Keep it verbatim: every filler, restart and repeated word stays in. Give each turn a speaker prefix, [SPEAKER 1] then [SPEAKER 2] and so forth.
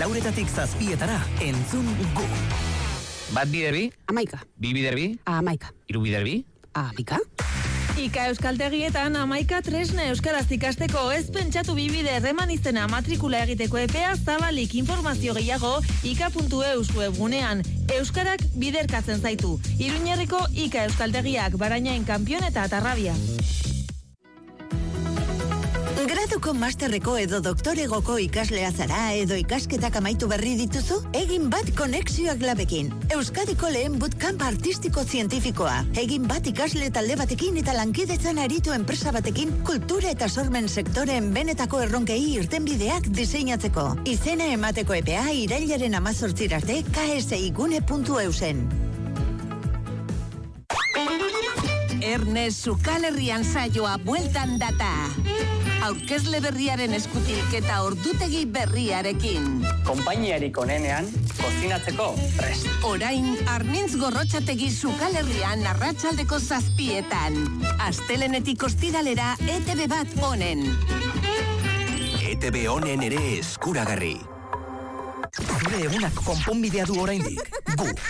[SPEAKER 1] lauretatik zazpietara, entzun gu.
[SPEAKER 2] Bat biderbi?
[SPEAKER 3] Amaika.
[SPEAKER 2] Bi biderbi?
[SPEAKER 3] Amaika.
[SPEAKER 2] Hiru biderbi?
[SPEAKER 3] Amaika.
[SPEAKER 4] Ika Euskaltegietan amaika tresna euskaraz ikasteko, ez pentsatu bibide erreman izena matrikula egiteko epea zabalik. Informazio gehiago ika puntu eus webgunean. Euskarak biderkatzen zaitu. Iruñerriko Ika Euskaltegiak, Barainain, Kanpion eta Atarrabia.
[SPEAKER 5] Graduko, masterreko edo doktoregoko ikaslea zara edo ikasketak amaitu berri dituzu? Egin bat konexioak labekin. Euskadiko lehen bootcamp artistiko zientifikoa. Egin bat ikasle talde batekin eta lankidetzan aritu enpresa batekin kultura eta sormen sektoreen benetako erronkei irtenbideak diseinatzeko. Izena emateko epea irailaren amazortzirarte k s i gune puntu eusen.
[SPEAKER 6] Ernest Sukalerrian saioa bueltan data. Aurkezle berriaren eskutik eta ordutegi berriarekin.
[SPEAKER 7] Konpainiarik onenean, kozinatzeko prest.
[SPEAKER 6] Orain, Arnintz Gorrotxategi Sukalerrian arratsaldeko zazpietan. Astelenetik ostiralera E T B bat onen.
[SPEAKER 1] E T B onen ere eskuragarri. Zure egunak konponbidea du oraindik. Gu,